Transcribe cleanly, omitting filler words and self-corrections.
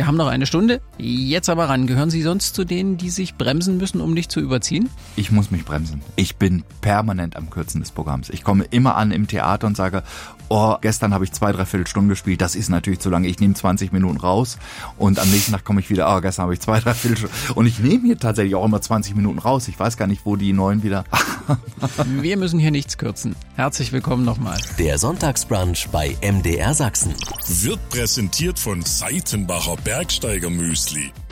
wir haben noch eine Stunde. Jetzt aber ran. Gehören Sie sonst zu denen, die sich bremsen müssen, um dich zu überziehen? Ich muss mich bremsen. Ich bin permanent am Kürzen des Programms. Ich komme immer an im Theater und sage, gestern habe ich 2-3 Stunden gespielt, das ist natürlich zu lange. Ich nehme 20 Minuten raus und am nächsten Tag komme ich wieder, gestern habe ich 2-3 Stunden. Und ich nehme hier tatsächlich auch immer 20 Minuten raus. Ich weiß gar nicht, wo die neuen wieder... Wir müssen hier nichts kürzen. Herzlich willkommen nochmal. Der Sonntagsbrunch bei MDR Sachsen wird präsentiert von Seitenbacher Bergsteiger Müsli.